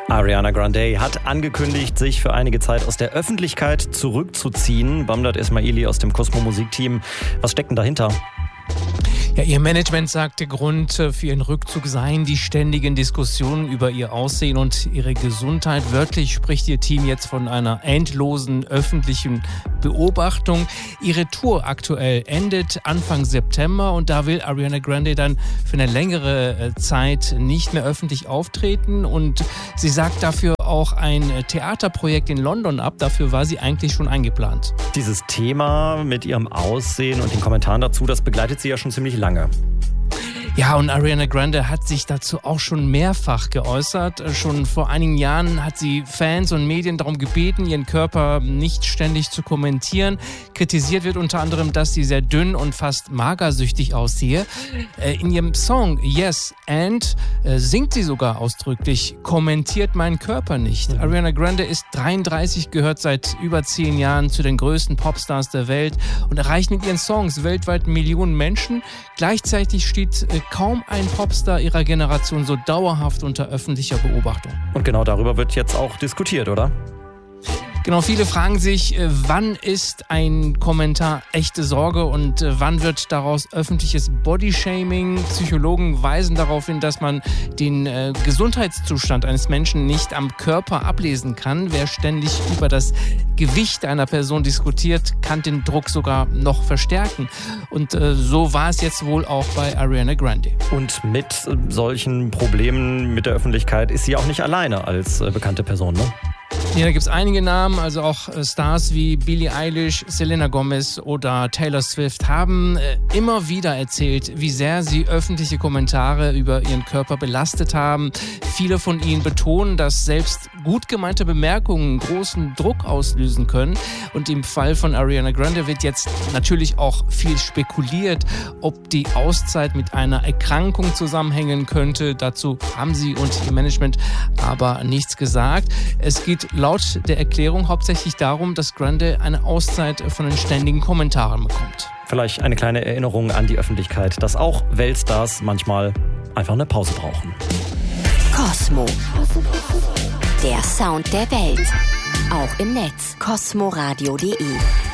Ariana Grande hat angekündigt, sich für einige Zeit aus der Öffentlichkeit zurückzuziehen. Bamdad Esmaili aus dem Cosmo Musikteam. Was steckt denn dahinter? Ja, ihr Management sagt, der Grund für ihren Rückzug seien die ständigen Diskussionen über ihr Aussehen und ihre Gesundheit. Wörtlich spricht ihr Team jetzt von einer endlosen öffentlichen Beobachtung. Ihre Tour aktuell endet Anfang September und da will Ariana Grande dann für eine längere Zeit nicht mehr öffentlich auftreten und sie sagt dafür auch ein Theaterprojekt in London ab. Dafür war sie eigentlich schon eingeplant. Dieses Thema mit ihrem Aussehen und den Kommentaren dazu, das begleitet sie ja schon ziemlich lange. Ja, und Ariana Grande hat sich dazu auch schon mehrfach geäußert. Schon vor einigen Jahren hat sie Fans und Medien darum gebeten, ihren Körper nicht ständig zu kommentieren. Kritisiert wird unter anderem, dass sie sehr dünn und fast magersüchtig aussehe. In ihrem Song Yes and singt sie sogar ausdrücklich, kommentiert meinen Körper nicht. Ariana Grande ist 33, gehört seit über 10 Jahren zu den größten Popstars der Welt und erreicht mit ihren Songs weltweit Millionen Menschen. Gleichzeitig steht kaum ein Popstar ihrer Generation so dauerhaft unter öffentlicher Beobachtung. Und genau darüber wird jetzt auch diskutiert, oder? Genau, viele fragen sich, wann ist ein Kommentar echte Sorge und wann wird daraus öffentliches Bodyshaming? Psychologen weisen darauf hin, dass man den Gesundheitszustand eines Menschen nicht am Körper ablesen kann. Wer ständig über das Gewicht einer Person diskutiert, kann den Druck sogar noch verstärken. Und so war es jetzt wohl auch bei Ariana Grande. Und mit solchen Problemen mit der Öffentlichkeit ist sie auch nicht alleine als bekannte Person, ne? Ja, da gibt es einige Namen, also auch Stars wie Billie Eilish, Selena Gomez oder Taylor Swift haben immer wieder erzählt, wie sehr sie öffentliche Kommentare über ihren Körper belastet haben. Viele von ihnen betonen, dass selbst gut gemeinte Bemerkungen großen Druck auslösen können. Und im Fall von Ariana Grande wird jetzt natürlich auch viel spekuliert, ob die Auszeit mit einer Erkrankung zusammenhängen könnte. Dazu haben sie und ihr Management aber nichts gesagt. Es geht laut der Erklärung hauptsächlich darum, dass Grande eine Auszeit von den ständigen Kommentaren bekommt. Vielleicht eine kleine Erinnerung an die Öffentlichkeit, dass auch Weltstars manchmal einfach eine Pause brauchen. Cosmo. Der Sound der Welt. Auch im Netz. cosmoradio.de